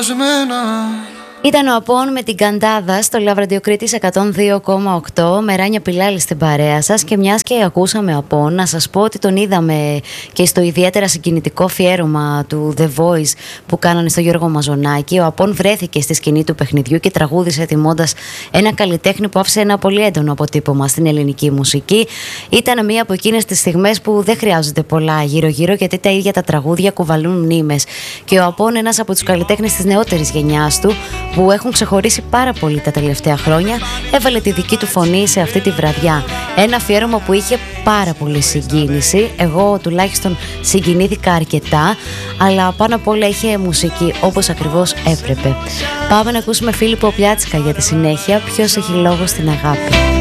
Ήταν ο Απόν με την Καντάδα στο Love Radio Κρήτης 102,8. Με Ράνια Πιλάλη στην παρέα σας. Και μιας και ακούσαμε Απόν, να σας πω ότι τον είδαμε και στο ιδιαίτερα συγκινητικό αφιέρωμα του The Voice που κάνανε στο Γιώργο Μαζονάκη. Ο Απόν βρέθηκε στη σκηνή του παιχνιδιού και τραγούδισε τιμώντας ένα καλλιτέχνη που άφησε ένα πολύ έντονο αποτύπωμα στην ελληνική μουσική. Ήταν μία από εκείνες τις στιγμές που δεν χρειάζονται πολλά γύρω-γύρω, γιατί τα ίδια τα τραγούδια κουβαλούν μνήμες. Και ο Απόν, ένας από τους καλλιτέχνες της νεότερης γενιάς του, που έχουν ξεχωρίσει πάρα πολύ τα τελευταία χρόνια, έβαλε τη δική του φωνή σε αυτή τη βραδιά. Ένα αφιέρωμα που είχε πάρα πολύ συγκίνηση. Εγώ τουλάχιστον συγκινήθηκα αρκετά, αλλά πάνω απ' όλα είχε μουσική όπως ακριβώς έπρεπε. Πάμε να ακούσουμε Φίλιππο Πιάτσικα για τη συνέχεια. Ποιος έχει λόγο στην αγάπη.